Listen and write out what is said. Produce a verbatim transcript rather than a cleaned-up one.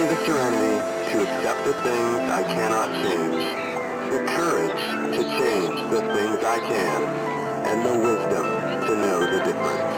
me the serenity to accept the things I cannot change, the courage to change the things I can, and the wisdom to know the difference.